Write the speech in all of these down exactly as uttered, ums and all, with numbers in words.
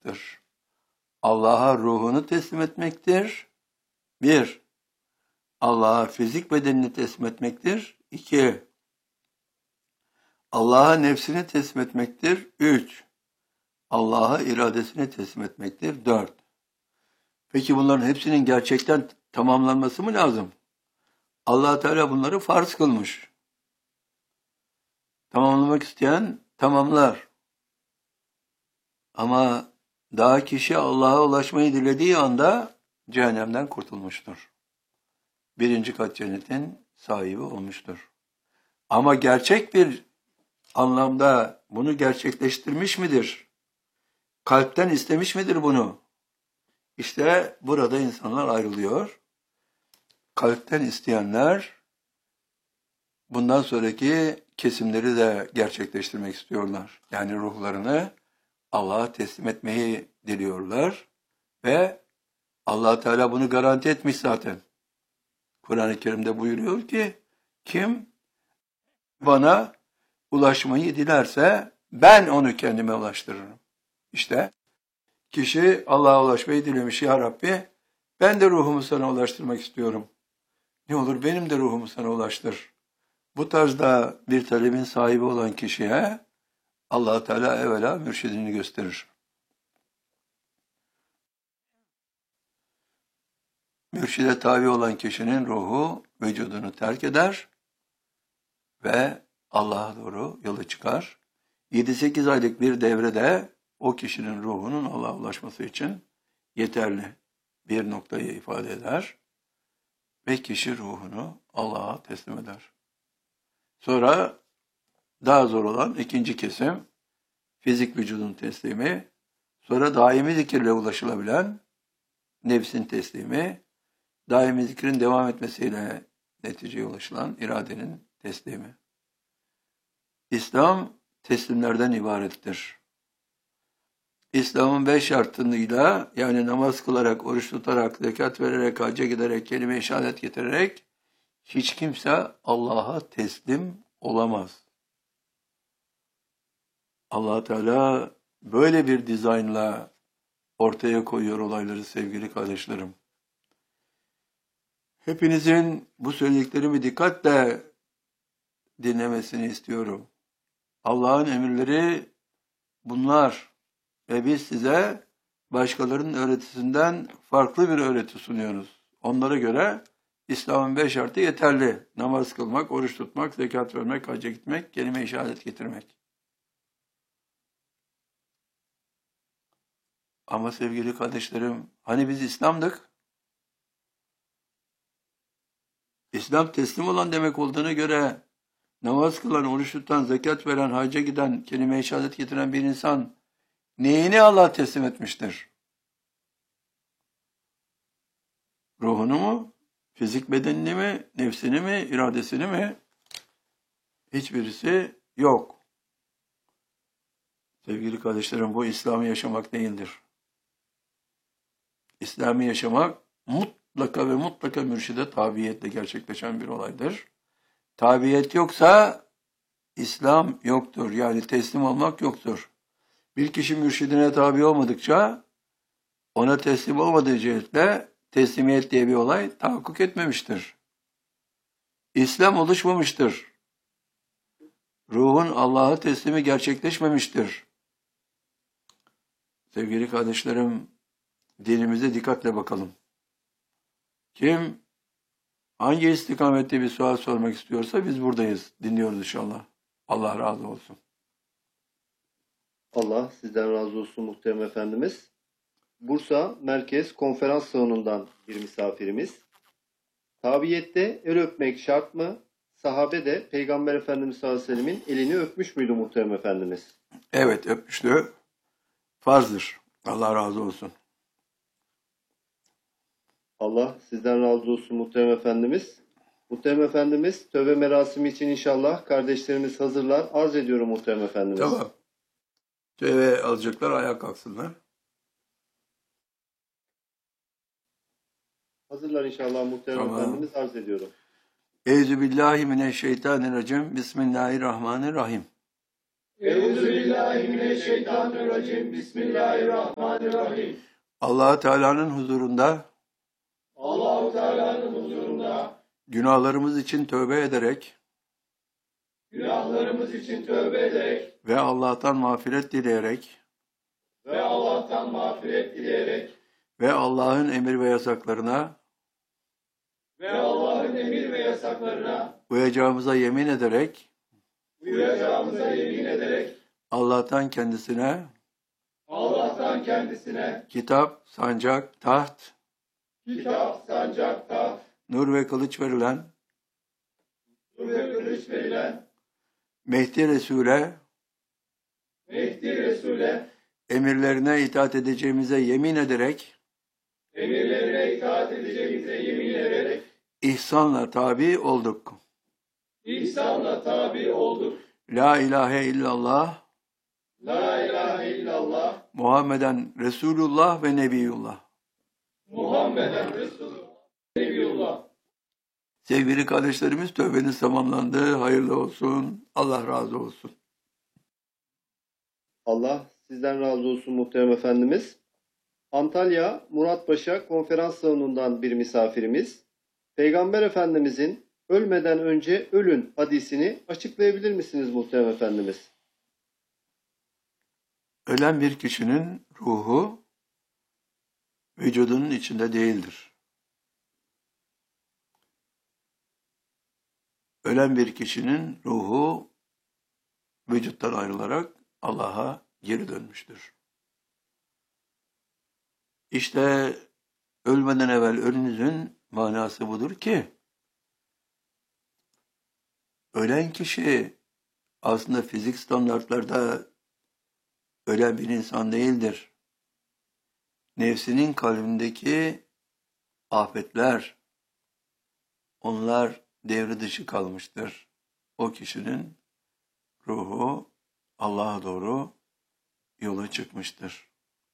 ulaşmaktır. Allah'a ruhunu teslim etmektir. Bir, Allah'a fizik bedenini teslim etmektir. İki, Allah'a nefsini teslim etmektir. Üç, Allah'a iradesini teslim etmektir. Dört. Peki bunların hepsinin gerçekten tamamlanması mı lazım? Allah Teala bunları farz kılmış. Tamamlamak isteyen tamamlar. Ama daha kişi Allah'a ulaşmayı dilediği anda cehennemden kurtulmuştur. Birinci kat cennetin sahibi olmuştur. Ama gerçek bir anlamda bunu gerçekleştirmiş midir? Kalpten istemiş midir bunu? İşte burada insanlar ayrılıyor. Kalpten isteyenler bundan sonraki kesimleri de gerçekleştirmek istiyorlar. Yani ruhlarını Allah'a teslim etmeyi diliyorlar ve Allah Teala bunu garanti etmiş zaten. Kur'an-ı Kerim'de buyuruyor ki kim bana ulaşmayı dilerse ben onu kendime ulaştırırım. İşte kişi Allah'a ulaşmayı dilemiş. Ya Rabbi ben de ruhumu sana ulaştırmak istiyorum. Ne olur benim de ruhumu sana ulaştır. Bu tarzda bir talebin sahibi olan kişiye Allah Teala evvela mürşidini gösterir. Mürşide tabi olan kişinin ruhu vücudunu terk eder ve Allah'a doğru yola çıkar. yedi sekiz aylık bir devrede o kişinin ruhunun Allah'a ulaşması için yeterli bir noktayı ifade eder ve kişi ruhunu Allah'a teslim eder. Sonra daha zor olan ikinci kesim fizik vücudun teslimi, sonra daimi zikirle ulaşılabilen nefsin teslimi, daimi zikrin devam etmesiyle neticeye ulaşılan iradenin teslimi. İslam teslimlerden ibarettir. İslam'ın beş şartıyla yani namaz kılarak, oruç tutarak, zekat vererek, hacca giderek, kelime-i şehadet getirerek hiç kimse Allah'a teslim olamaz. Allah Teala böyle bir dizaynla ortaya koyuyor olayları sevgili kardeşlerim. Hepinizin bu söylediklerimi dikkatle dinlemesini istiyorum. Allah'ın emirleri bunlar ve biz size başkalarının öğretisinden farklı bir öğreti sunuyoruz. Onlara göre İslam'ın beş şartı yeterli. Namaz kılmak, oruç tutmak, zekat vermek, hacca gitmek, kelime-i şehadet getirmek. Ama sevgili kardeşlerim, hani biz İslam'dık? İslam teslim olan demek olduğuna göre namaz kılan, oruç tutan, zekat veren, hacca giden, kelime-i şehadet getiren bir insan neyini Allah teslim etmiştir? Ruhunu mu? Fizik bedenini mi? Nefsini mi? İradesini mi? Hiçbirisi yok. Sevgili kardeşlerim, bu İslam'ı yaşamak değildir. İslam'ı yaşamak mutlaka ve mutlaka mürşide tabiiyetle gerçekleşen bir olaydır. Tabiyet yoksa İslam yoktur. Yani teslim olmak yoktur. Bir kişi mürşidine tabi olmadıkça ona teslim olmadığı cihetle teslimiyet diye bir olay tahakkuk etmemiştir. İslam oluşmamıştır. Ruhun Allah'a teslimi gerçekleşmemiştir. Sevgili kardeşlerim, dinimize dikkatle bakalım. Kim hangi istikamette bir sual sormak istiyorsa biz buradayız. Dinliyoruz inşallah. Allah razı olsun. Allah sizden razı olsun muhterem efendimiz. Bursa Merkez Konferans Salonu'ndan bir misafirimiz. Tabiyette el öpmek şart mı? Sahabe de Peygamber Efendimiz sallallahu aleyhi ve sellemin elini öpmüş müydü muhterem efendimiz? Evet, öpmüştü. Farzdır. Allah razı olsun. Allah sizden razı olsun muhterem efendimiz. Muhterem efendimiz tövbe merasimi için inşallah kardeşlerimiz hazırlar. Arz ediyorum muhterem efendimiz. Tamam. Tövbe alacaklar, ayağa kalksınlar. Hazırlar inşallah muhterem Tamam. efendimiz, arz ediyorum. Euzubillahimineşşeytanirracim. Bismillahirrahmanirrahim. Euzubillahimineşşeytanirracim. Mineşşeytanirracim. Bismillahirrahmanirrahim. Allah Teala'nın huzurunda Allah-u Teala'nın huzurunda günahlarımız için tövbe ederek günahlarımız için tövbe ederek ve Allah'tan mağfiret dileyerek ve Allah'tan mağfiret dileyerek ve Allah'ın emir ve yasaklarına ve Allah'ın emir ve yasaklarına uyacağımıza yemin ederek uyacağımıza yemin ederek Allah'tan kendisine Allah'tan kendisine kitap, sancak, taht, kitap, sancak, taht, nur ve kılıç verilen nur ve kılıç verilen Mehdi Resul'e Mehdi Resul'e emirlerine itaat edeceğimize yemin ederek emirlerine itaat edeceğimize yemin ederek ihsanla tabi olduk. ihsanla tabi olduk. La ilahe illallah La ilahe illallah Muhammeden Resulullah ve Nebiyullah. Muhammeden Resulullah Nebiyullah. Sevgili kardeşlerimiz, tövbeniz tamamlandı. Hayırlı olsun. Allah razı olsun. Allah sizden razı olsun muhterem efendimiz. Antalya Muratpaşa konferans salonundan bir misafirimiz. Peygamber Efendimizin ölmeden önce ölün hadisini açıklayabilir misiniz muhterem efendimiz? Ölen bir kişinin ruhu vücudunun içinde değildir. Ölen bir kişinin ruhu vücuttan ayrılarak Allah'a geri dönmüştür. İşte ölmeden evvel ölünüzün manası budur ki, ölen kişi aslında fizik standartlarda ölen bir insan değildir. Nefsinin kalbindeki afetler, onlar devre dışı kalmıştır. O kişinin ruhu Allah'a doğru yola çıkmıştır.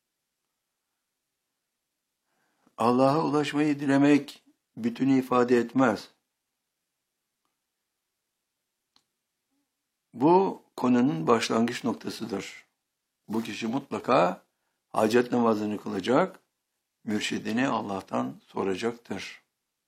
Allah'a ulaşmayı dilemek bütünü ifade etmez. Bu konunun başlangıç noktasıdır. Bu kişi mutlaka hacet namazını kılacak, mürşidini Allah'tan soracaktır.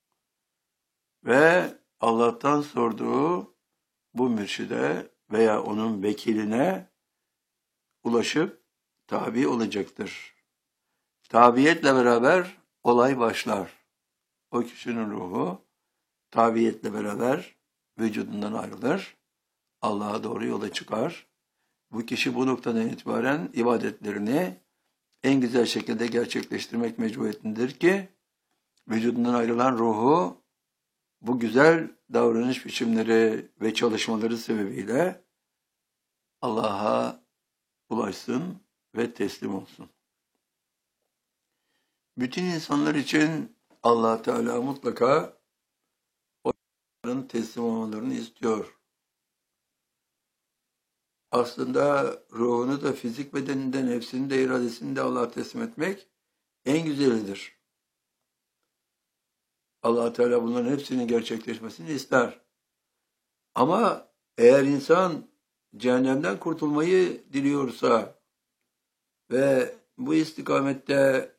Ve Allah'tan sorduğu bu mürşide veya onun vekiline ulaşıp tabi olacaktır. Tabiyetle beraber olay başlar. O kişinin ruhu tabiyetle beraber vücudundan ayrılır, Allah'a doğru yola çıkar. Bu kişi bu noktadan itibaren ibadetlerini en güzel şekilde gerçekleştirmek mecburiyetindedir ki vücudundan ayrılan ruhu bu güzel davranış biçimleri ve çalışmaları sebebiyle Allah'a ulaşsın ve teslim olsun. Bütün insanlar için Allah Teala mutlaka onların teslim olmalarını istiyor. Aslında ruhunu da fizik bedeninde, nefsini de, iradesini de Allah'a teslim etmek en güzelidir. Allah Teala bunların hepsinin gerçekleşmesini ister. Ama eğer insan cehennemden kurtulmayı diliyorsa ve bu istikamette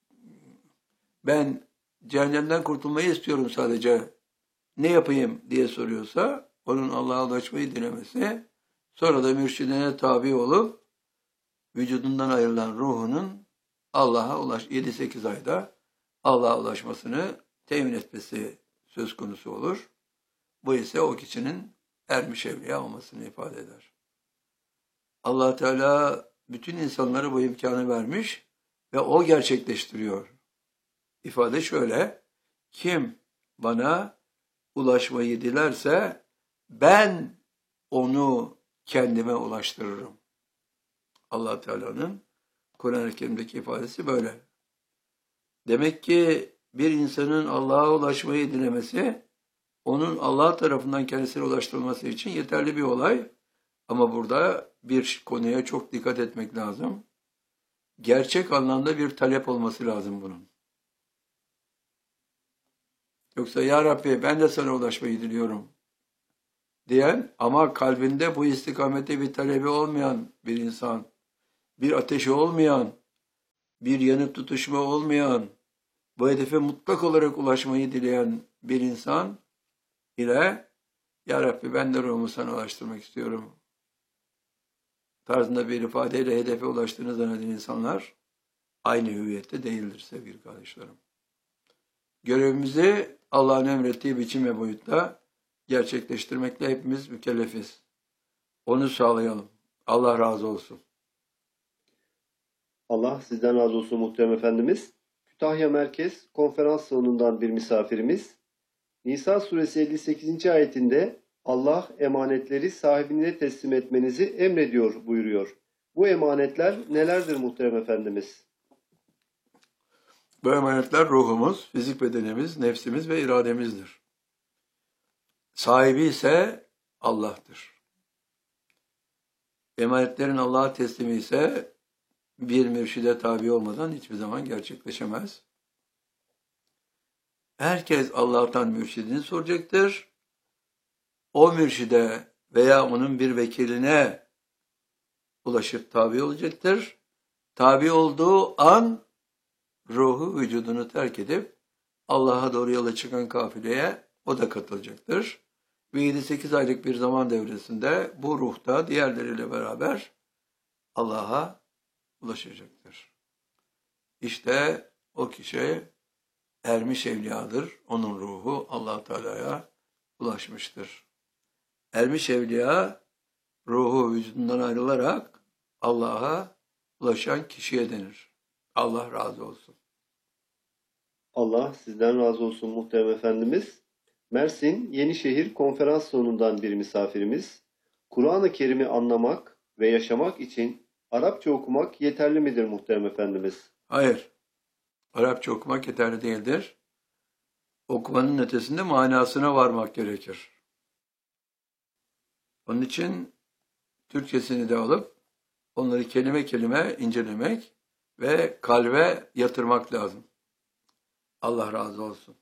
ben cehennemden kurtulmayı istiyorum sadece, ne yapayım diye soruyorsa onun Allah'a ulaşmayı dilemesi, sonra da mürşidine tabi olup vücudundan ayrılan ruhunun Allah'a ulaş yedi sekiz ayda Allah'a ulaşmasını temin etmesi söz konusu olur. Bu ise o kişinin ermiş evliya olmasını ifade eder. Allah Teala bütün insanlara bu imkanı vermiş ve o gerçekleştiriyor. İfade şöyle: kim bana ulaşmayı dilerse ben onu kendime ulaştırırım. Allah Teala'nın Kur'an-ı Kerim'deki ifadesi böyle. Demek ki bir insanın Allah'a ulaşmayı dilemesi, onun Allah tarafından kendisine ulaştırılması için yeterli bir olay. Ama burada bir konuya çok dikkat etmek lazım. Gerçek anlamda bir talep olması lazım bunun. Yoksa ya Rabbi ben de sana ulaşmayı diliyorum diyen ama kalbinde bu istikamette bir talebi olmayan bir insan bir ateşi olmayan, bir yanıp tutuşma olmayan, bu hedefe mutlak olarak ulaşmayı dileyen bir insan ile "Ya Rabbi, ben de ruhumu sana ulaştırmak istiyorum" tarzında bir ifadeyle hedefe ulaştığını zanneden insanlar aynı hüviyette değildir sevgili kardeşlerim. Görevimizi Allah'ın emrettiği biçim ve boyutta gerçekleştirmekle hepimiz mükellefiz. Onu sağlayalım. Allah razı olsun. Allah sizden razı olsun muhterem efendimiz. Kütahya Merkez Konferans Salonu'ndan bir misafirimiz. Nisa suresi elli sekizinci ayetinde Allah emanetleri sahibine teslim etmenizi emrediyor buyuruyor. Bu emanetler nelerdir muhterem efendimiz? Bu emanetler ruhumuz, fizik bedenimiz, nefsimiz ve irademizdir. Sahibi ise Allah'tır. Emanetlerin Allah'a teslimi ise bir mürşide tabi olmadan hiçbir zaman gerçekleşemez. Herkes Allah'tan mürşidini soracaktır. O mürşide veya onun bir vekiline ulaşıp tabi olacaktır. Tabi olduğu an ruhu vücudunu terk edip Allah'a doğru yola çıkan kafileye o da katılacaktır. Ve yedi sekiz aylık bir zaman devresinde bu ruhta diğerleriyle beraber Allah'a ulaşacaktır. İşte o kişi ermiş evliyadır. Onun ruhu Allah Teala'ya ulaşmıştır. Ermiş evliya ruhu vücudundan ayrılarak Allah'a ulaşan kişiye denir. Allah razı olsun. Allah sizden razı olsun muhterem efendimiz. Mersin Yenişehir Konferans Salonu'ndan bir misafirimiz. Kur'an-ı Kerim'i anlamak ve yaşamak için Arapça okumak yeterli midir muhterem efendimiz? Hayır. Arapça okumak yeterli değildir. Okumanın ötesinde manasına varmak gerekir. Onun için Türkçesini de alıp onları kelime kelime incelemek ve kalbe yatırmak lazım. Allah razı olsun.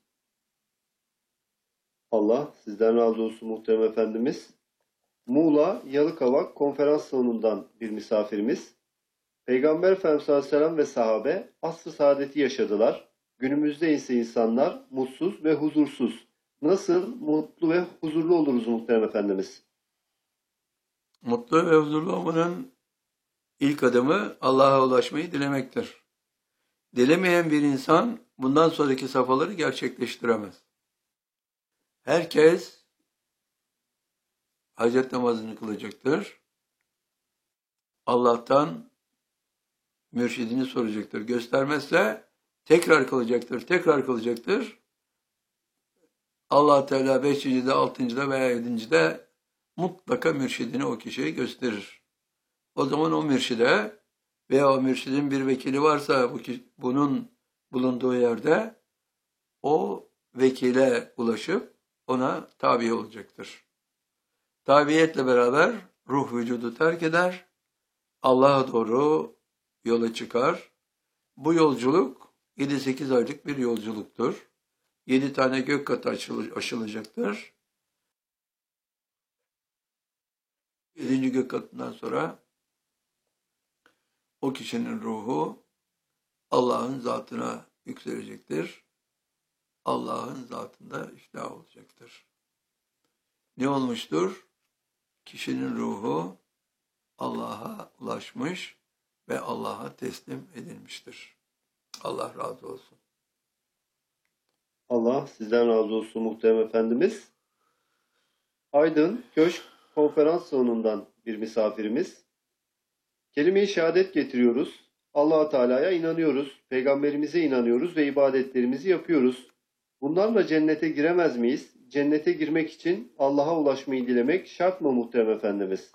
Allah sizden razı olsun muhterem efendimiz. Muğla Yalıkavak Konferans Salonu'ndan bir misafirimiz. Peygamber Efendimiz sallallahu aleyhi ve sellem ve sahabe asr-ı saadeti yaşadılar. Günümüzde ise insanlar mutsuz ve huzursuz. Nasıl mutlu ve huzurlu oluruz muhterem efendimiz? Mutlu ve huzurlu olmanın ilk adımı Allah'a ulaşmayı dilemektir. Dilemeyen bir insan bundan sonraki safhaları gerçekleştiremez. Herkes hacet namazını kılacaktır. Allah'tan mürşidini soracaktır. Göstermezse tekrar kılacaktır, tekrar kılacaktır. Allah Teala beşincide, altıncıda veya yedincide mutlaka mürşidini o kişiye gösterir. O zaman o mürşide veya o mürşidin bir vekili varsa bu bunun bulunduğu yerde o vekile ulaşıp ona tabi olacaktır. Tabiyetle beraber ruh vücudu terk eder, Allah'a doğru yola çıkar. Bu yolculuk yedi sekiz aylık bir yolculuktur. yedi tane gök katı aşılacaktır. yedinci gök katından sonra o kişinin ruhu Allah'ın zatına yükselecektir. Allah'ın zatında iflah olacaktır. Ne olmuştur? Kişinin ruhu Allah'a ulaşmış ve Allah'a teslim edilmiştir. Allah razı olsun. Allah sizden razı olsun muhterem efendimiz. Aydın Köşk Konferans Salonu'ndan bir misafirimiz. Kelime-i şehadet getiriyoruz. Allah-u Teala'ya inanıyoruz. Peygamberimize inanıyoruz ve ibadetlerimizi yapıyoruz. Bunlarla cennete giremez miyiz? Cennete girmek için Allah'a ulaşmayı dilemek şart mı muhterem efendimiz?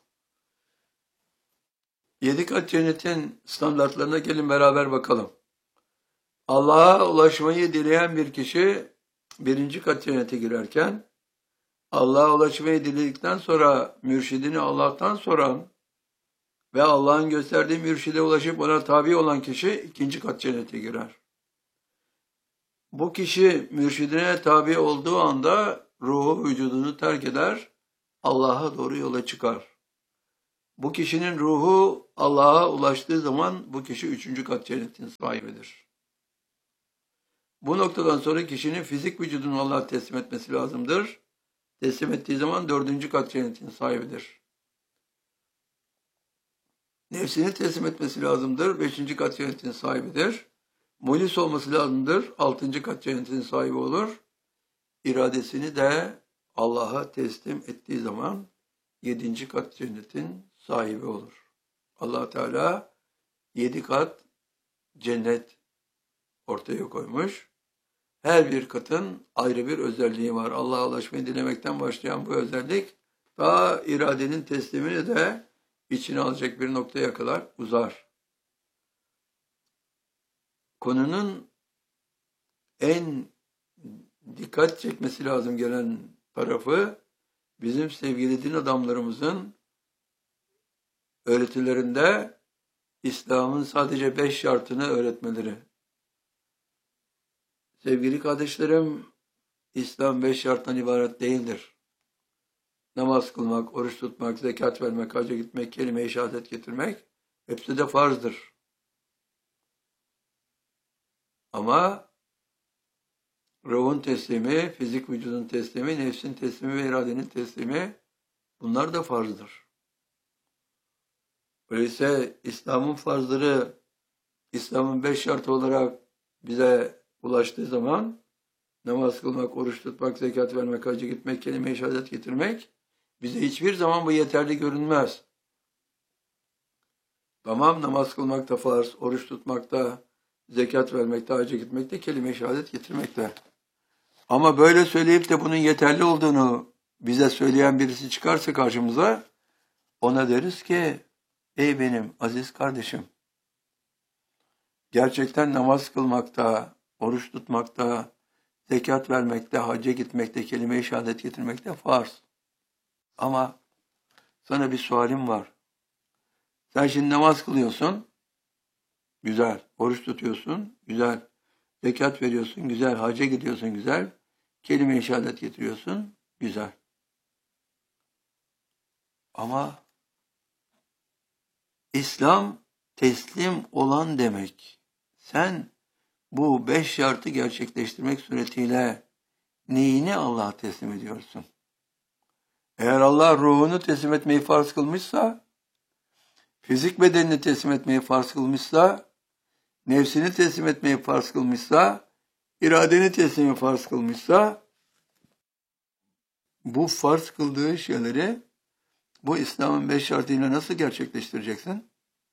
Yedi kat cennetin standartlarına gelin beraber bakalım. Allah'a ulaşmayı dileyen bir kişi birinci kat cennete girerken, Allah'a ulaşmayı diledikten sonra mürşidini Allah'tan soran ve Allah'ın gösterdiği mürşide ulaşıp ona tabi olan kişi ikinci kat cennete girer. Bu kişi mürşidine tabi olduğu anda ruhu vücudunu terk eder, Allah'a doğru yola çıkar. Bu kişinin ruhu Allah'a ulaştığı zaman bu kişi üçüncü kat cennetin sahibidir. Bu noktadan sonra kişinin fizik vücudunu Allah'a teslim etmesi lazımdır. Teslim ettiği zaman dördüncü kat cennetin sahibidir. Nefsini teslim etmesi lazımdır. Beşinci kat cennetin sahibidir. Mulis olması lazımdır. Altıncı kat cennetin sahibi olur. İradesini de Allah'a teslim ettiği zaman yedinci kat cennetin sahibi olur. Allah Teala yedi kat cennet ortaya koymuş. Her bir katın ayrı bir özelliği var. Allah'a ulaşmayı dilemekten başlayan bu özellik ta iradenin teslimini de içine alacak bir noktaya kadar uzar. Konunun en dikkat çekmesi lazım gelen tarafı bizim sevgili din adamlarımızın öğretilerinde İslam'ın sadece beş şartını öğretmeleri. Sevgili kardeşlerim, İslam beş şarttan ibaret değildir. Namaz kılmak, oruç tutmak, zekat vermek, hacca gitmek, kelime-i şehadet getirmek hepsi de farzdır. Ama ruhun teslimi, fizik vücudun teslimi, nefsin teslimi ve iradenin teslimi bunlar da farzdır. Öyleyse İslam'ın farzları, İslam'ın beş şartı olarak bize ulaştığı zaman namaz kılmak, oruç tutmak, zekat vermek, hacca gitmek, kelime-i şehadet getirmek bize hiçbir zaman bu yeterli görünmez. Tamam, namaz kılmak da farz, oruç tutmak da, zekat vermek de, hacca gitmek de, kelime-i şehadet getirmek de. Ama böyle söyleyip de bunun yeterli olduğunu bize söyleyen birisi çıkarsa karşımıza, ona deriz ki, ey benim aziz kardeşim, gerçekten namaz kılmakta, oruç tutmakta, zekat vermekte, hacca gitmekte, kelime-i şehadet getirmekte farz. Ama sana bir sualim var. Sen şimdi namaz kılıyorsun, güzel. Oruç tutuyorsun, güzel. Zekat veriyorsun, güzel. Hacca gidiyorsun, güzel. Kelime-i şehadet getiriyorsun, güzel. Ama İslam teslim olan demek. Sen bu beş şartı gerçekleştirmek suretiyle neyini Allah'a teslim ediyorsun? Eğer Allah ruhunu teslim etmeyi farz kılmışsa, fizik bedenini teslim etmeyi farz kılmışsa, nefsini teslim etmeyi farz kılmışsa, iradeni teslimi farz kılmışsa, bu farz kıldığı şeyleri bu İslam'ın beş şartıyla nasıl gerçekleştireceksin?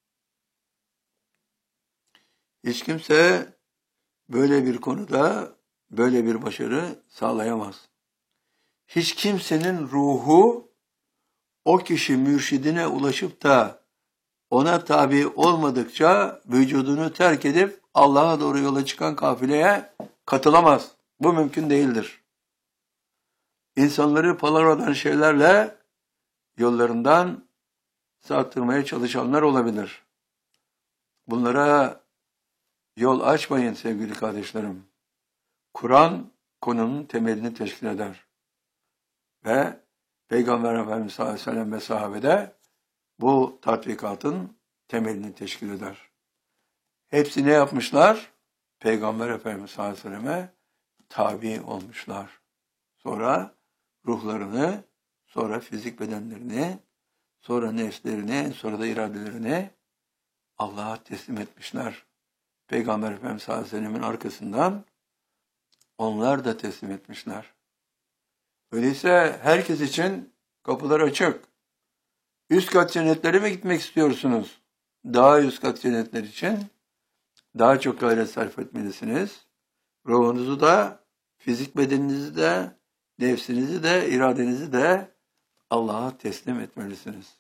Hiç kimse böyle bir konuda böyle bir başarı sağlayamaz. Hiç kimsenin ruhu o kişi mürşidine ulaşıp da ona tabi olmadıkça vücudunu terk edip Allah'a doğru yola çıkan kafileye katılamaz. Bu mümkün değildir. İnsanları palavradan şeylerle yollarından saptırmaya çalışanlar olabilir. Bunlara yol açmayın sevgili kardeşlerim. Kur'an konunun temelini teşkil eder. Ve Peygamber Efendimiz sallallahu aleyhi ve sellem ve sahabede bu tatbikatın temelini teşkil eder. Hepsi ne yapmışlar? Peygamber Efendimiz sallallahu aleyhi ve selleme tabi olmuşlar. Sonra ruhlarını, sonra fizik bedenlerini, sonra nefslerini, sonra da iradelerini Allah'a teslim etmişler. Peygamber Efendimiz sallallahu aleyhi ve sellemin arkasından onlar da teslim etmişler. Öyleyse herkes için kapılar açık. Üst kat cennetlere mi gitmek istiyorsunuz? Daha üst kat cennetler için daha çok gayret sarf etmelisiniz. Ruhunuzu da, fizik bedeninizi de, nefsinizi de, iradenizi de Allah'a teslim etmelisiniz.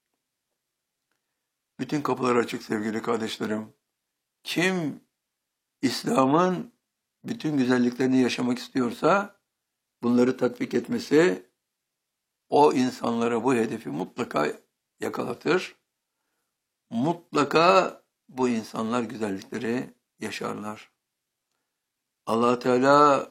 Bütün kapılar açık sevgili kardeşlerim. Kim İslam'ın bütün güzelliklerini yaşamak istiyorsa bunları tatbik etmesi o insanlara bu hedefi mutlaka yakalatır. Mutlaka bu insanlar güzellikleri yaşarlar. Allah Teala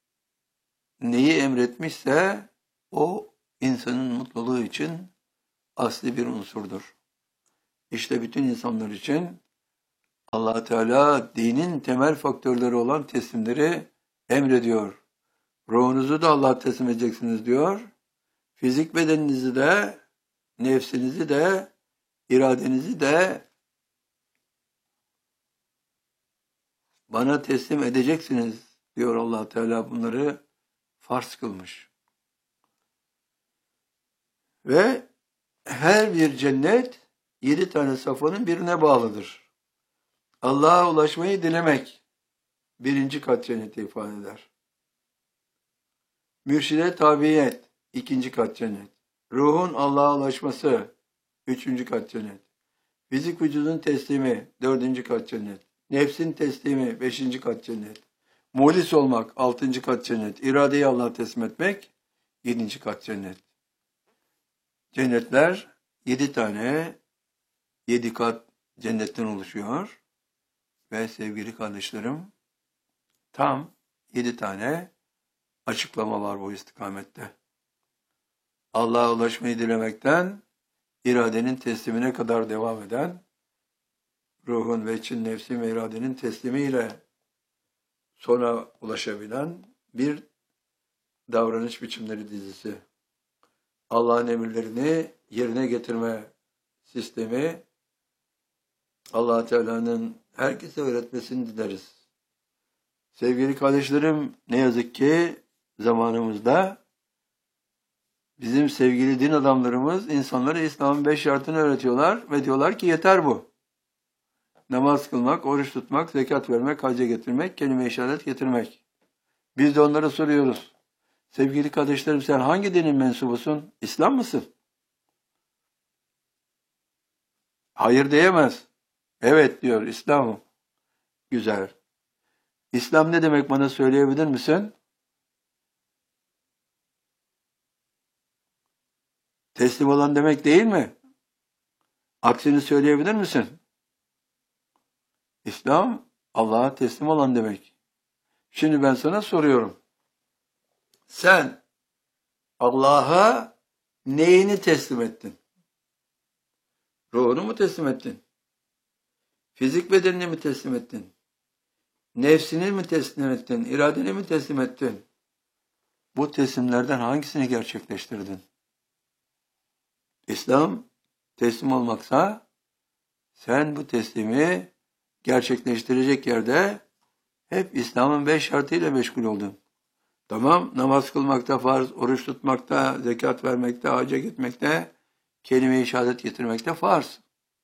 neyi emretmişse o insanın mutluluğu için asli bir unsurdur. İşte bütün insanlar için Allah Teala dinin temel faktörleri olan teslimleri emrediyor. Ruhunuzu da Allah'a teslim edeceksiniz diyor. Fizik bedeninizi de, nefsinizi de, iradenizi de bana teslim edeceksiniz diyor Allah Teala, bunları farz kılmış. Ve her bir cennet yedi tane safhanın birine bağlıdır. Allah'a ulaşmayı dilemek birinci kat cenneti ifade eder. Mürşide tabiyet ikinci kat cennet. Ruhun Allah'a ulaşması üçüncü kat cennet. Fizik vücudun teslimi dördüncü kat cennet. Nefsin teslimi beşinci kat cennet. Muhlis olmak altıncı kat cennet. İradeyi Allah'a teslim etmek yedinci kat cennet. Cennetler yedi tane, yedi kat cennetten oluşuyor. Ve sevgili kardeşlerim, tam yedi tane açıklama var bu istikamette. Allah'a ulaşmayı dilemekten, iradenin teslimine kadar devam eden, ruhun ve için nefsin ve iradenin teslimiyle sonra ulaşabilen bir davranış biçimleri dizisi. Allah'ın emirlerini yerine getirme sistemi, Allah Teala'nın herkese öğretmesini dileriz. Sevgili kardeşlerim, ne yazık ki zamanımızda bizim sevgili din adamlarımız insanlara İslam'ın beş şartını öğretiyorlar ve diyorlar ki yeter bu. Namaz kılmak, oruç tutmak, zekat vermek, hacca getirmek, kelime-i şehadet getirmek. Biz de onlara soruyoruz. Sevgili kardeşlerim, sen hangi dinin mensubusun? İslam mısın? Hayır diyemez. Evet diyor, İslam'ım. Güzel. İslam ne demek, bana söyleyebilir misin? Teslim olan demek değil mi? Aksini söyleyebilir misin? İslam, Allah'a teslim olan demek. Şimdi ben sana soruyorum. Sen Allah'a neyini teslim ettin? Ruhunu mu teslim ettin? Fizik bedenini mi teslim ettin? Nefsini mi teslim ettin? İradeni mi teslim ettin? Bu teslimlerden hangisini gerçekleştirdin? İslam teslim olmaksa sen bu teslimi gerçekleştirecek yerde hep İslam'ın beş şartıyla meşgul oldun. Tamam, namaz kılmakta farz, oruç tutmakta, zekat vermekte, hacca gitmekte, kelime-i şehadet getirmekte farz.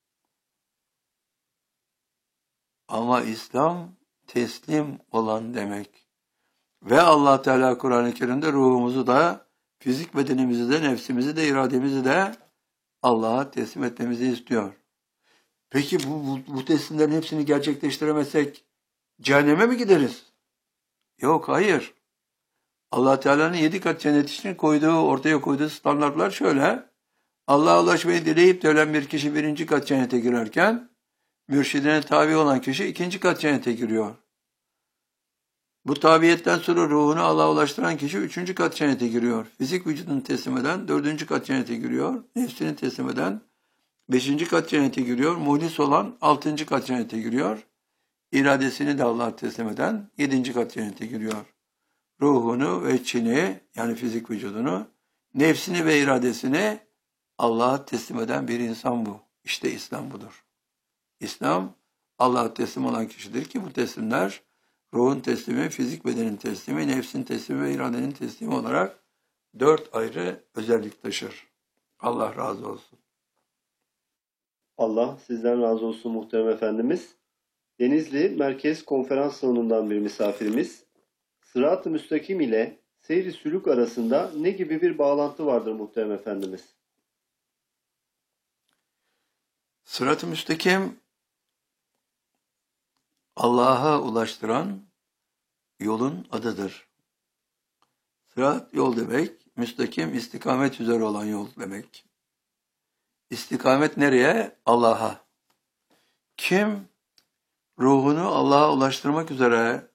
Ama İslam teslim olan demek. Ve Allah Teala Kur'an-ı Kerim'de ruhumuzu da, fizik bedenimizi de, nefsimizi de, irademizi de Allah'a teslim etmemizi istiyor. Peki bu, bu, bu teslimlerin hepsini gerçekleştiremezsek cehenneme mi gideriz? Yok, hayır. Allah Teala'nın yedi kat cennet için koyduğu, ortaya koyduğu standartlar şöyle. Allah'a ulaşmayı dileyip de ölen bir kişi birinci kat cennete girerken, mürşidine tabi olan kişi ikinci kat cennete giriyor. Bu tabiyetten sonra ruhunu Allah'a ulaştıran kişi üçüncü kat cennete giriyor. Fizik vücudunu teslim eden dördüncü kat cennete giriyor. Nefsini teslim eden beşinci kat cennete giriyor. Muhlis olan altıncı kat cennete giriyor. İradesini de Allah'a teslim eden yedinci kat cennete giriyor. Ruhunu ve içini, yani fizik vücudunu, nefsini ve iradesini Allah'a teslim eden bir insan bu. İşte İslam budur. İslam, Allah'a teslim olan kişidir ki bu teslimler, ruhun teslimi, fizik bedenin teslimi, nefsin teslimi ve iradenin teslimi olarak dört ayrı özellik taşır. Allah razı olsun. Allah sizden razı olsun muhterem efendimiz. Denizli Merkez Konferans Salonu'ndan bir misafirimiz. Sırat-ı Müstakim ile seyri sülük arasında ne gibi bir bağlantı vardır muhterem efendimiz? Sırat-ı Müstakim, Allah'a ulaştıran yolun adıdır. Sırat yol demek, müstakim istikamet üzere olan yol demek. İstikamet nereye? Allah'a. Kim ruhunu Allah'a ulaştırmak üzere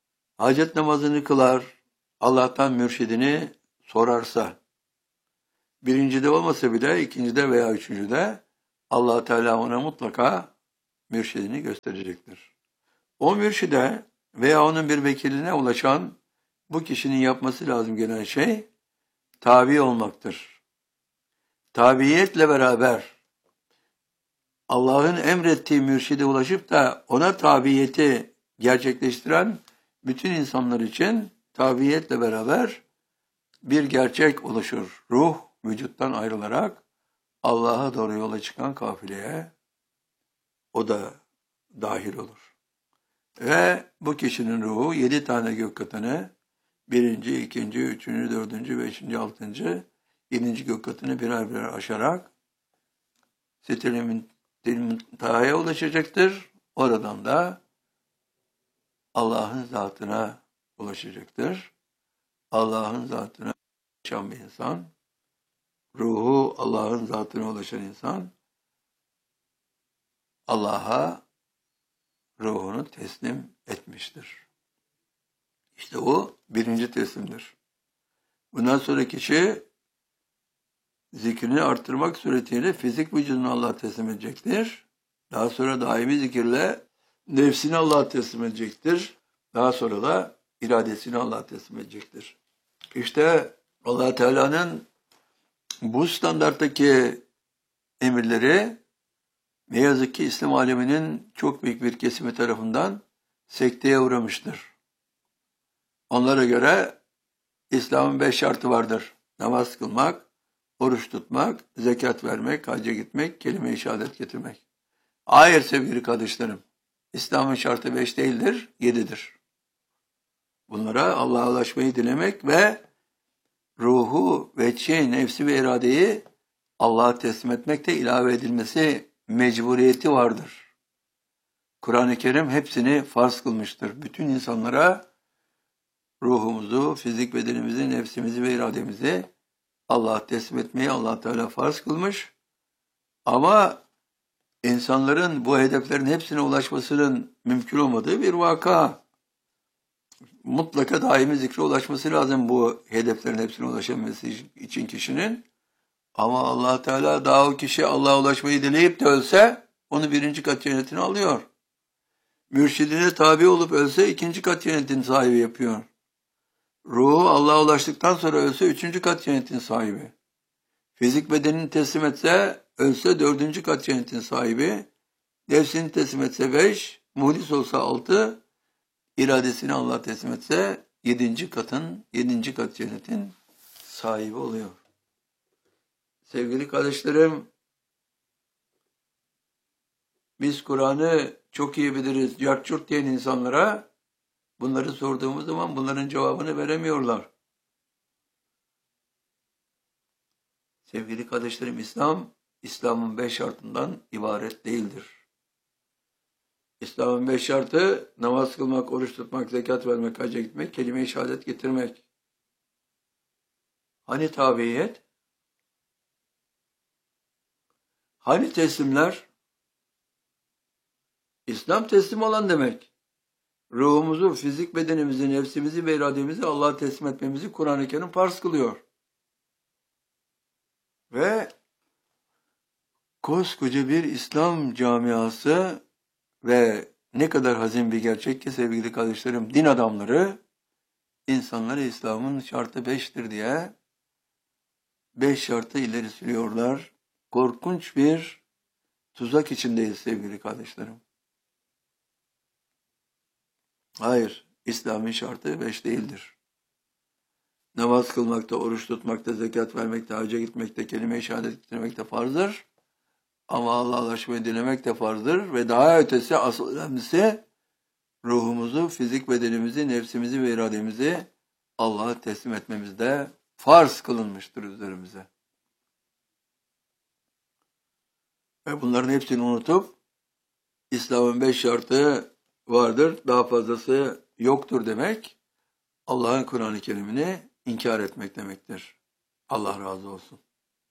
hacet namazını kılar, Allah'tan mürşidini sorarsa, Birincide olmasa bile ikincide veya üçüncüde Allah Teala ona mutlaka mürşidini gösterecektir. O mürşide veya onun bir vekiline ulaşan bu kişinin yapması lazım gelen şey tabi olmaktır. Tabiiyetle beraber Allah'ın emrettiği mürşide ulaşıp da ona tabiyeti gerçekleştiren bütün insanlar için tabiiyetle beraber bir gerçek oluşur. Ruh vücuttan ayrılarak Allah'a doğru yola çıkan kafileye o da dahil olur. Ve bu kişinin ruhu yedi tane gök katını, birinci, ikinci, üçüncü, dördüncü, beşinci, altıncı, yedinci gök katını birer birer aşarak Sitre-i Münteha'ya ulaşacaktır. Oradan da Allah'ın zatına ulaşacaktır. Allah'ın zatına ulaşan bir insan, ruhu Allah'ın zatına ulaşan insan, Allah'a ruhunu teslim etmiştir. İşte o birinci teslimdir. Bundan sonra kişi zikrini arttırmak suretiyle fizik vücudunu Allah'a teslim edecektir. Daha sonra daimi zikirle nefsini Allah'a teslim edecektir. Daha sonra da iradesini Allah'a teslim edecektir. İşte Allah Teala'nın bu standarttaki emirleri ne yazık ki İslam aleminin çok büyük bir kesimi tarafından sekteye uğramıştır. Onlara göre İslam'ın beş şartı vardır. Namaz kılmak, oruç tutmak, zekat vermek, hacca gitmek, kelime-i şehadet getirmek. Hayır sevgili kardeşlerim. İslam'ın şartı beş değildir, yedidir. Bunlara Allah'a ulaşmayı dilemek ve ruhu, veçhi, nefsi ve iradeyi Allah'a teslim etmekte ilave edilmesi mecburiyeti vardır. Kur'an-ı Kerim hepsini farz kılmıştır. Bütün insanlara ruhumuzu, fizik bedenimizi, nefsimizi ve irademizi Allah'a teslim etmeyi Allah Teala farz kılmış. Ama insanların bu hedeflerin hepsine ulaşmasının mümkün olmadığı bir vaka. Mutlaka daimi zikre ulaşması lazım bu hedeflerin hepsine ulaşabilmesi için kişinin. Ama Allah Teala daha o kişi Allah'a ulaşmayı dileyip de ölse onu birinci kat cennetine alıyor. Mürşidine tabi olup ölse ikinci kat cennetin sahibi yapıyor. Ruhu Allah'a ulaştıktan sonra ölse üçüncü kat cennetin sahibi. Fizik bedenini teslim etse ölse dördüncü kat cennetin sahibi. Nefsini teslim etse beş, muhlis olsa altı, iradesini Allah'a teslim etse yedinci katın, yedinci kat cennetin sahibi oluyor. Sevgili kardeşlerim, biz Kur'an'ı çok iyi biliriz, yart çurt diyen insanlara bunları sorduğumuz zaman bunların cevabını veremiyorlar. Sevgili kardeşlerim, İslam, İslam'ın beş şartından ibaret değildir. İslam'ın beş şartı namaz kılmak, oruç tutmak, zekat vermek, hacca gitmek, kelime-i şehadet getirmek. Hani tabiyet? Hani teslimler? İslam teslim olan demek. Ruhumuzu, fizik bedenimizi, nefsimizi ve irademizi Allah'a teslim etmemizi Kur'an-ı Kerim farz kılıyor. Ve koskoca bir İslam camiası ve ne kadar hazin bir gerçek ki sevgili kardeşlerim, din adamları insanları İslam'ın şartı beştir diye beş şartı ileri sürüyorlar. Korkunç bir tuzak içindeyiz sevgili kardeşlerim. Hayır, İslam'ın şartı beş değildir. Namaz kılmakta, oruç tutmakta, zekat vermekte, hacca gitmekte, kelime-i şehadet getirmekte farzdır. Ama Allah'a ulaşmayı dilemek de farzdır. Ve daha ötesi, asıl önemlisi ruhumuzu, fizik bedenimizi, nefsimizi ve irademizi Allah'a teslim etmemiz de farz kılınmıştır üzerimize. Ve bunların hepsini unutup İslam'ın beş şartı vardır, daha fazlası yoktur demek, Allah'ın Kur'an-ı Kerim'ini inkar etmek demektir. Allah razı olsun.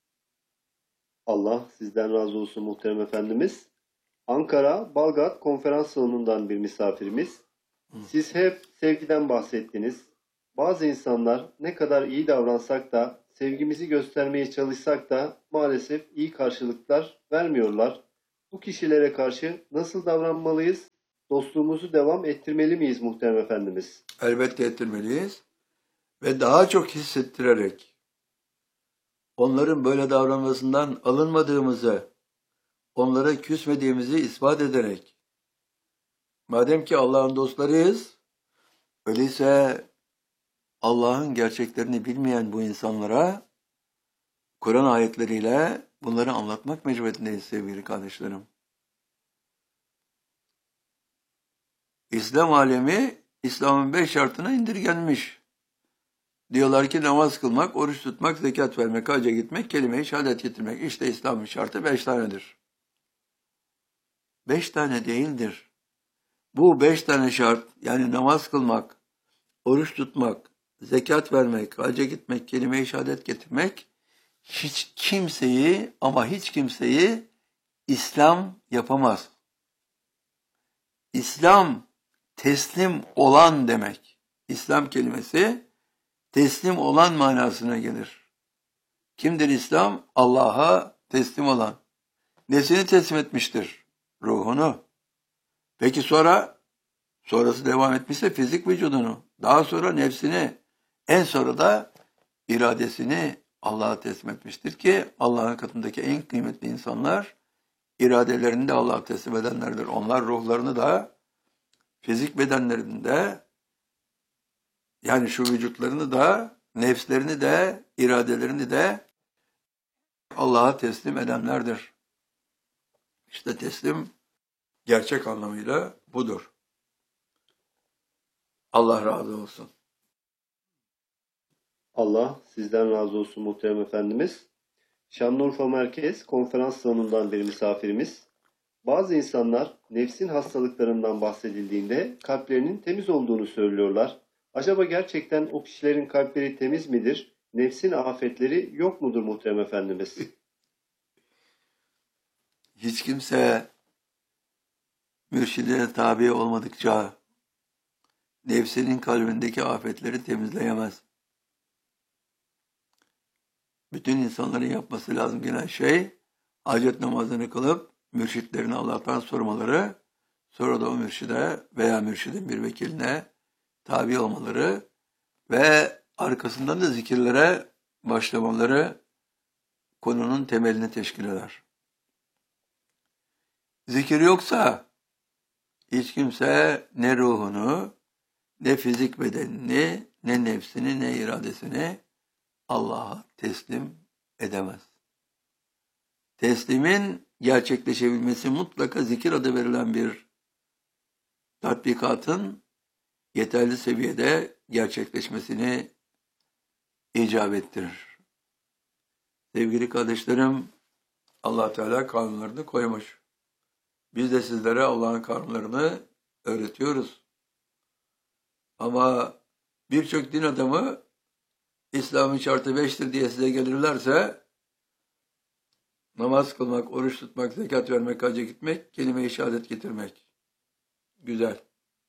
Allah sizden razı olsun muhterem efendimiz. Ankara Balgat konferans salonundan bir misafirimiz. Siz hep sevgiden bahsettiniz. Bazı insanlar ne kadar iyi davransak da, sevgimizi göstermeye çalışsak da maalesef iyi karşılıklar vermiyorlar. Bu kişilere karşı nasıl davranmalıyız? Dostluğumuzu devam ettirmeli miyiz muhterem efendimiz? Elbette ettirmeliyiz. Ve daha çok hissettirerek, onların böyle davranmasından alınmadığımızı, onlara küsmediğimizi ispat ederek, madem ki Allah'ın dostlarıyız, öyleyse Allah'ın gerçeklerini bilmeyen bu insanlara Kur'an ayetleriyle bunları anlatmak mecburiyetindeyiz sevgili kardeşlerim. İslam alemi İslam'ın beş şartına indirgenmiş. Diyorlar ki namaz kılmak, oruç tutmak, zekat vermek, hacca gitmek, kelime-i şehadet getirmek. İşte İslam'ın şartı beş tanedir. Beş tane değildir. Bu beş tane şart, yani namaz kılmak, oruç tutmak, zekat vermek, hacca gitmek, kelime-i şehadet getirmek, hiç kimseyi ama hiç kimseyi İslam yapamaz. İslam teslim olan demek. İslam kelimesi teslim olan manasına gelir. Kimdir İslam? Allah'a teslim olan. Nesini teslim etmiştir? Ruhunu. Peki sonra? Sonrası devam etmişse fizik vücudunu. Daha sonra nefsini. En sonra da iradesini Allah'a teslim etmiştir ki Allah'ın katındaki en kıymetli insanlar iradelerini de Allah'a teslim edenlerdir. Onlar ruhlarını da fizik bedenlerinde, yani şu vücutlarını da, nefslerini de, iradelerini de Allah'a teslim edenlerdir. İşte teslim gerçek anlamıyla budur. Allah razı olsun. Allah sizden razı olsun muhterem efendimiz. Şanlıurfa Merkez Konferans Salonu'ndan bir misafirimiz. Bazı insanlar nefsin hastalıklarından bahsedildiğinde kalplerinin temiz olduğunu söylüyorlar. Acaba gerçekten o kişilerin kalpleri temiz midir? Nefsin afetleri yok mudur muhterem efendimiz? Hiç kimse mürşidine tabi olmadıkça nefsinin kalbindeki afetleri temizleyemez. Bütün insanların yapması lazım gelen şey, hacet namazını kılıp mürşitlerini Allah'tan sormaları, sonra da o mürşide veya mürşidin bir vekiline tabi olmaları ve arkasından da zikirlere başlamaları konunun temelini teşkil eder. Zikir yoksa hiç kimse ne ruhunu, ne fizik bedenini, ne nefsini, ne iradesini Allah'a teslim edemez. Teslimin gerçekleşebilmesi mutlaka zikir adı verilen bir tatbikatın yeterli seviyede gerçekleşmesini icap ettirir. Sevgili kardeşlerim, Allah Teala kanunlarını koymuş. Biz de sizlere Allah'ın kanunlarını öğretiyoruz. Ama birçok din adamı İslam'ın şartı beştir diye size gelirlerse, namaz kılmak, oruç tutmak, zekat vermek, hacca gitmek, kelime-i şehadet getirmek. Güzel.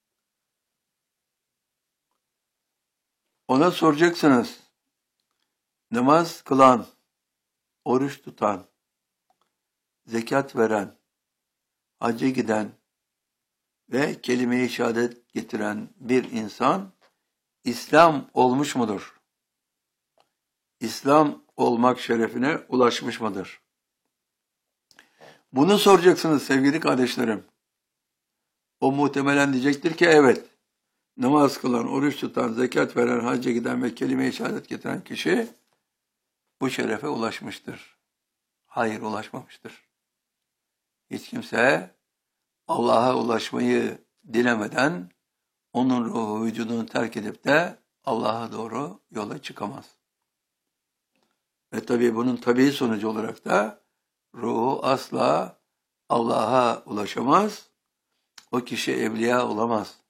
Ona soracaksınız. Namaz kılan, oruç tutan, zekat veren, hacca giden ve kelime-i şehadet getiren bir insan İslam olmuş mudur? İslam olmak şerefine ulaşmış mıdır? Bunu soracaksınız sevgili kardeşlerim. O muhtemelen diyecektir ki evet, namaz kılan, oruç tutan, zekat veren, hacca giden ve kelime-i şehadet getiren kişi bu şerefe ulaşmıştır. Hayır, ulaşmamıştır. Hiç kimse Allah'a ulaşmayı dilemeden onun ruhu vücudunu terk edip de Allah'a doğru yola çıkamaz. Ve tabii bunun tabii sonucu olarak da ruhu asla Allah'a ulaşamaz. O kişi evliya olamaz.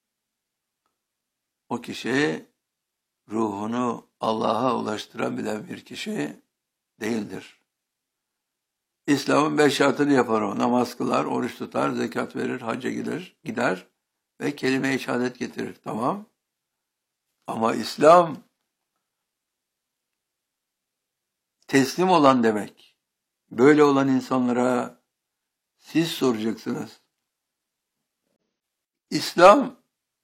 O kişi ruhunu Allah'a ulaştırabilen bir kişi değildir. İslam'ın beş şartını yapar o. Namaz kılar, oruç tutar, zekat verir, hacca gider, gider ve kelime-i şehadet getirir. Tamam. Ama İslam teslim olan demek. Böyle olan insanlara siz soracaksınız. İslam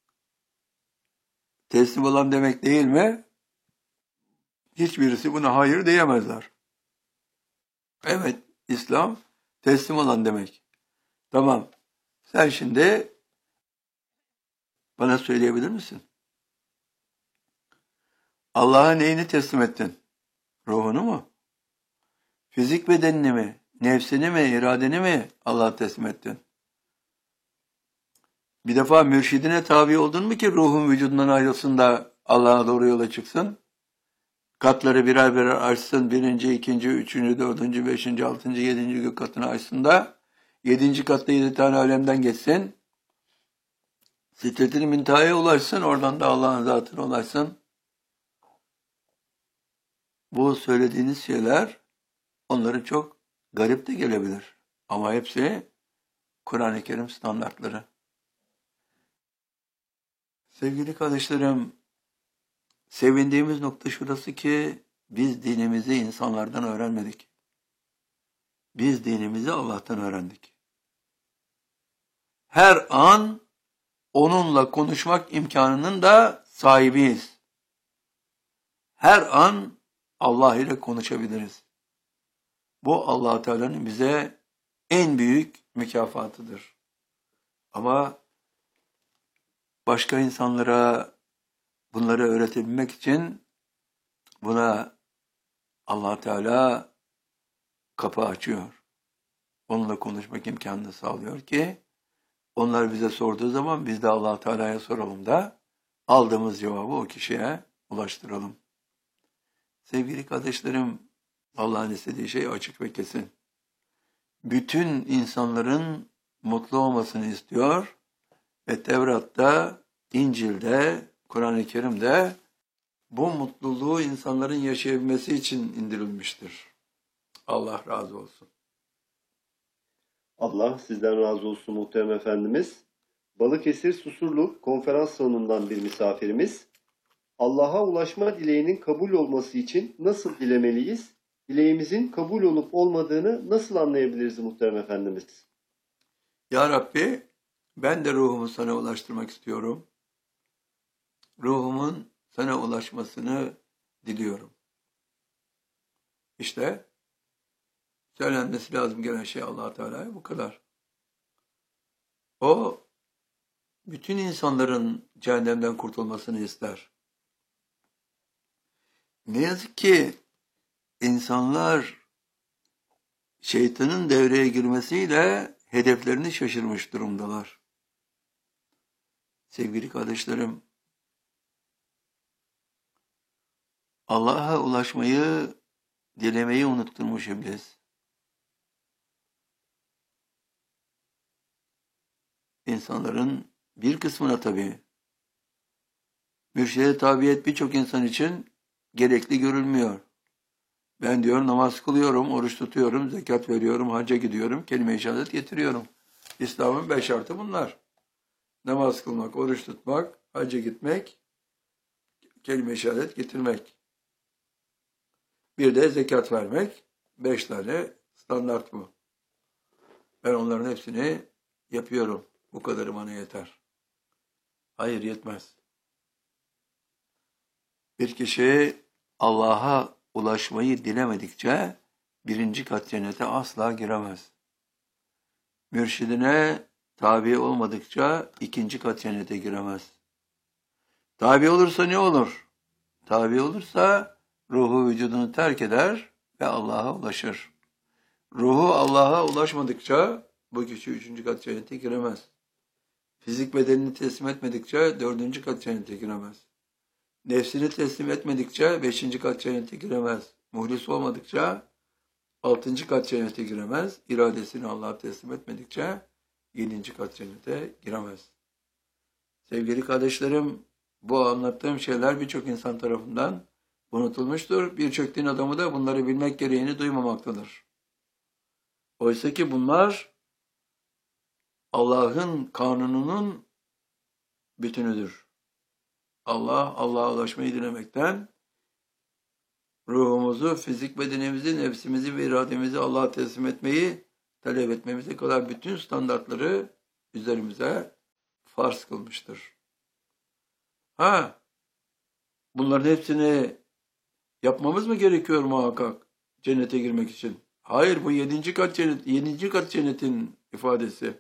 teslim olan demek değil mi? Hiçbirisi buna hayır diyemezler. Evet, İslam teslim olan demek. Tamam. Sen şimdi bana söyleyebilir misin? Allah'a neyini teslim ettin? Ruhunu mu? Fizik bedenini mi? Nefsini mi? İradeni mi Allah'a teslim ettin? Bir defa mürşidine tabi oldun mu ki ruhun vücudundan ayrılsın da Allah'a doğru yola çıksın? Katları birer birer açsın. Birinci, ikinci, üçüncü, dördüncü, beşinci, altıncı, yedinci gök katını açsın da yedinci katta yedi tane alemden geçsin. Sidret-i müntehaya ulaşsın. Oradan da Allah'ın zatına ulaşsın. Bu söylediğiniz şeyler onları çok garip de gelebilir. Ama hepsi Kur'an-ı Kerim standartları. Sevgili kardeşlerim, sevindiğimiz nokta şurası ki biz dinimizi insanlardan öğrenmedik. Biz dinimizi Allah'tan öğrendik. Her an onunla konuşmak imkanının da sahibiyiz. Her an Allah ile konuşabiliriz. Bu Allah Teala'nın bize en büyük mükafatıdır. Ama başka insanlara bunları öğretebilmek için buna Allah Teala kapı açıyor. Onunla konuşmak imkanını sağlıyor ki onlar bize sorduğu zaman biz de Allah Teala'ya soralım da aldığımız cevabı o kişiye ulaştıralım. Sevgili kardeşlerim, Allah'ın istediği şey açık ve kesin. Bütün insanların mutlu olmasını istiyor ve Tevrat'ta, İncil'de, Kur'an-ı Kerim'de bu mutluluğu insanların yaşayabilmesi için indirilmiştir. Allah razı olsun. Allah sizden razı olsun muhterem efendimiz. Balıkesir Susurluk konferans salonundan bir misafirimiz. Allah'a ulaşma dileğinin kabul olması için nasıl dilemeliyiz? Dileğimizin kabul olup olmadığını nasıl anlayabiliriz muhterem efendimiz? Ya Rabbi, ben de ruhumu sana ulaştırmak istiyorum. Ruhumun sana ulaşmasını diliyorum. İşte söylenmesi lazım gelen şey Allah Teala'ya bu kadar. O bütün insanların cehennemden kurtulmasını ister. Ne yazık ki insanlar şeytanın devreye girmesiyle hedeflerini şaşırmış durumdalar. Sevgili kardeşlerim, Allah'a ulaşmayı, dilemeyi unutturmuş iblis. İnsanların bir kısmına tabii. Mürşide tabiyet birçok insan için gerekli görülmüyor. Ben diyor namaz kılıyorum, oruç tutuyorum, zekat veriyorum, hacca gidiyorum, kelime-i şehadet getiriyorum. İslam'ın beş şartı bunlar. Namaz kılmak, oruç tutmak, hacca gitmek, kelime-i şehadet getirmek. Bir de zekat vermek. Beş tane standart bu. Ben onların hepsini yapıyorum. Bu kadarı bana yeter. Hayır, yetmez. Bir kişi Allah'a ulaşmayı dilemedikçe birinci kat cennete asla giremez. Mürşidine tabi olmadıkça ikinci kat cennete giremez. Tabi olursa ne olur? Tabi olursa ruhu vücudunu terk eder ve Allah'a ulaşır. Ruhu Allah'a ulaşmadıkça bu kişi üçüncü kat cennete giremez. Fizik bedenini teslim etmedikçe dördüncü kat cennete giremez. Nefsini teslim etmedikçe beşinci kat cennete giremez. Muhlis olmadıkça altıncı kat cennete giremez. İradesini Allah'a teslim etmedikçe yedinci kat cennete giremez. Sevgili kardeşlerim, bu anlattığım şeyler birçok insan tarafından unutulmuştur. Birçok din adamı da bunları bilmek gereğini duymamaktadır. Oysa ki bunlar Allah'ın kanununun bütünüdür. Allah, Allah'a ulaşmayı dilemekten, ruhumuzu, fizik bedenimizi, nefsimizi ve irademizi Allah'a teslim etmeyi talep etmemize kadar bütün standartları üzerimize farz kılmıştır. Ha, bunların hepsini yapmamız mı gerekiyor muhakkak cennete girmek için? Hayır, bu yedinci kat cennet, yedinci kat cennetin ifadesi.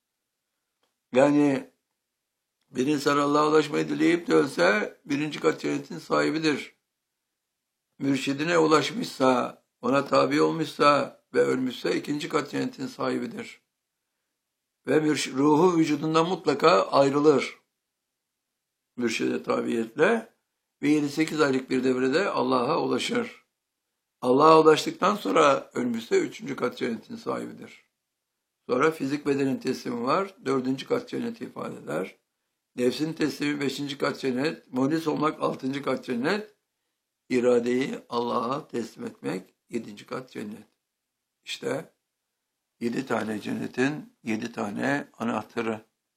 Yani bir insan Allah'a ulaşmayı dileyip de ölse birinci kat cennetin sahibidir. Mürşidine ulaşmışsa, ona tabi olmuşsa ve ölmüşse ikinci kat cennetin sahibidir. Ve mürş- ruhu vücudundan mutlaka ayrılır. Mürşide tabiyetle ve yedi sekiz aylık bir devrede Allah'a ulaşır. Allah'a ulaştıktan sonra ölmüşse üçüncü kat cennetin sahibidir. Sonra fizik bedenin teslimi var. Dördüncü kat cenneti ifade eder. Nefsin teslimi beşinci kat cennet. Muhlis olmak altıncı kat cennet. İradeyi Allah'a teslim etmek yedinci kat cennet. İşte yedi tane cennetin yedi tane anahtarı.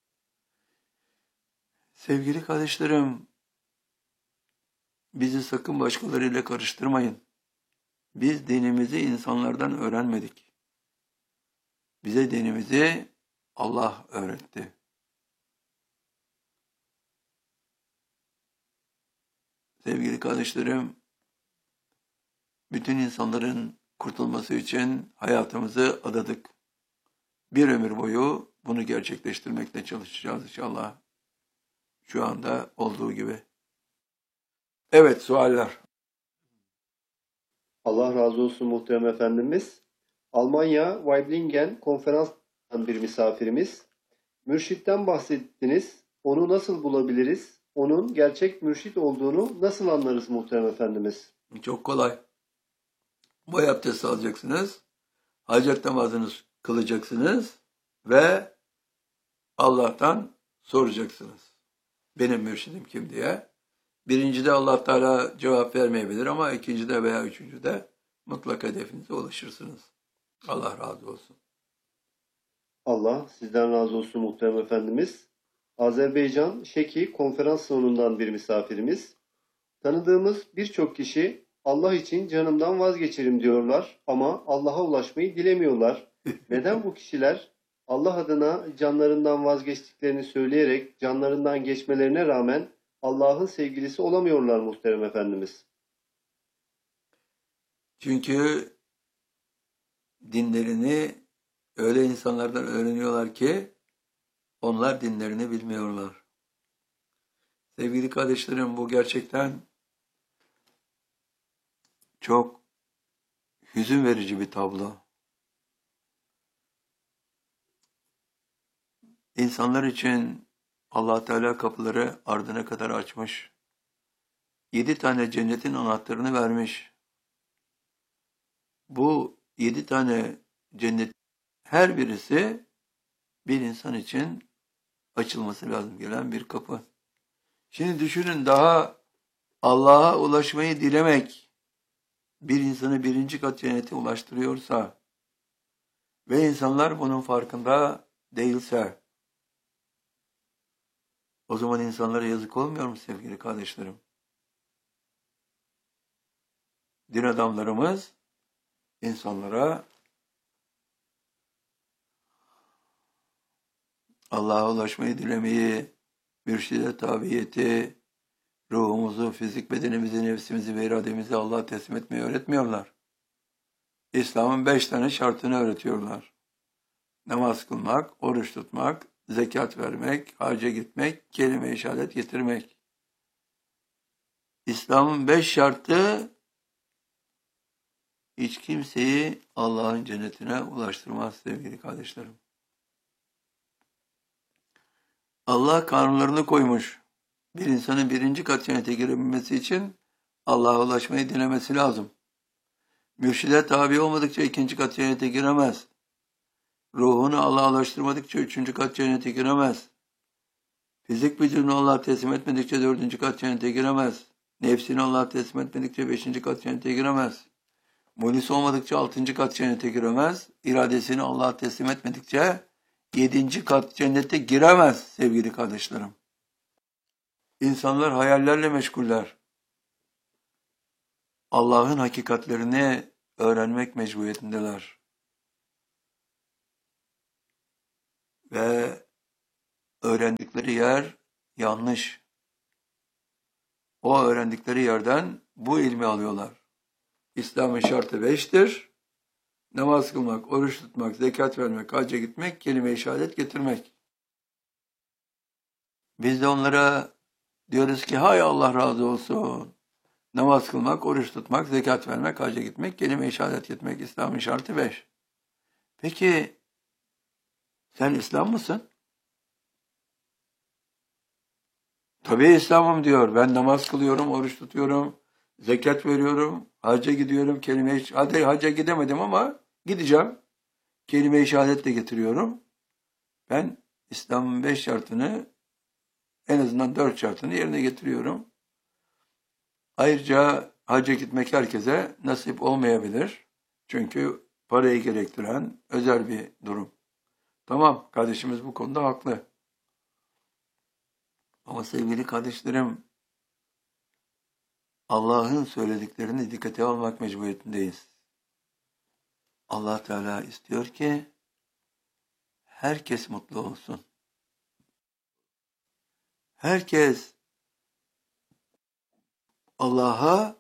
Sevgili kardeşlerim, bizi sakın başkalarıyla karıştırmayın. Biz dinimizi insanlardan öğrenmedik. Bize dinimizi Allah öğretti. Sevgili kardeşlerim, bütün insanların kurtulması için hayatımızı adadık. Bir ömür boyu bunu gerçekleştirmekle çalışacağız inşallah. Şu anda olduğu gibi. Evet, sualler. Allah razı olsun muhterem efendimiz. Almanya Weiblingen konferansından bir misafirimiz. Mürşitten bahsettiniz. Onu nasıl bulabiliriz? Onun gerçek mürşit olduğunu nasıl anlarız muhterem efendimiz? Çok kolay. Boy abdesti alacaksınız. Hacet namazını kılacaksınız ve Allah'tan soracaksınız. Benim mürşidim kim diye. Birincide Allah Teala cevap vermeyebilir ama ikincide veya üçüncüde mutlaka hedefinize ulaşırsınız. Allah razı olsun. Allah sizden razı olsun muhterem efendimiz. Azerbaycan Şeki konferans salonundan bir misafirimiz. Tanıdığımız birçok kişi Allah için canımdan vazgeçerim diyorlar ama Allah'a ulaşmayı dilemiyorlar. Neden bu kişiler Allah adına canlarından vazgeçtiklerini söyleyerek canlarından geçmelerine rağmen Allah'ın sevgilisi olamıyorlar muhterem efendimiz? Çünkü dinlerini öyle insanlardan öğreniyorlar ki onlar dinlerini bilmiyorlar. Sevgili kardeşlerim, bu gerçekten çok hüzün verici bir tablo. İnsanlar için Allah Teala kapıları ardına kadar açmış. Yedi tane cennetin anahtarını vermiş. Bu yedi tane cennet, her birisi bir insan için açılması lazım gelen bir kapı. Şimdi düşünün, daha Allah'a ulaşmayı dilemek bir insanı birinci kat cennete ulaştırıyorsa ve insanlar bunun farkında değilse, o zaman insanlara yazık olmuyor mu sevgili kardeşlerim? Din adamlarımız insanlara Allah'a ulaşmayı dilemeyi, mürşide tabiyeti, ruhumuzu, fizik bedenimizi, nefsimizi ve irademizi Allah'a teslim etmeyi öğretmiyorlar. İslam'ın beş tane şartını öğretiyorlar. Namaz kılmak, oruç tutmak, zekat vermek, hacca gitmek, kelime-i şehadet getirmek. İslam'ın beş şartı hiç kimseyi Allah'ın cennetine ulaştırmaz sevgili kardeşlerim. Allah kanunlarını koymuş. Bir insanın birinci kat cennete girebilmesi için Allah'a ulaşmayı dilemesi lazım. Mürşide tabi olmadıkça ikinci kat cennete giremez. Ruhunu Allah'a ulaştırmadıkça üçüncü kat cennete giremez. Fizik vücudunu Allah'a teslim etmedikçe dördüncü kat cennete giremez. Nefsini Allah'a teslim etmedikçe beşinci kat cennete giremez. Muhlis olmadıkça altıncı kat cennete giremez. İradesini Allah'a teslim etmedikçe yedinci kat cennete giremez sevgili kardeşlerim. İnsanlar hayallerle meşguller. Allah'ın hakikatlerini öğrenmek mecburiyetindeler. Ve öğrendikleri yer yanlış. O öğrendikleri yerden bu ilmi alıyorlar. İslam'ın şartı beştir. Namaz kılmak, oruç tutmak, zekat vermek, hacca gitmek, kelime-i şehadet getirmek. Biz de onlara diyoruz ki hay Allah razı olsun. Namaz kılmak, oruç tutmak, zekat vermek, hacca gitmek, kelime-i şehadet getirmek. İslam'ın şartı beş. Peki sen İslam mısın? Tabii İslam'ım diyor. Ben namaz kılıyorum, oruç tutuyorum, zekat veriyorum, hacca gidiyorum, kelime-i hadi hacca gidemedim ama gideceğim. Kelime-i şehadet de getiriyorum. Ben İslam'ın beş şartını, en azından dört şartını yerine getiriyorum. Ayrıca hacca gitmek herkese nasip olmayabilir. Çünkü parayı gerektiren özel bir durum. Tamam, kardeşimiz bu konuda haklı. Ama sevgili kardeşlerim, Allah'ın söylediklerini dikkate almak mecburiyetindeyiz. Allah Teala istiyor ki herkes mutlu olsun. Herkes Allah'a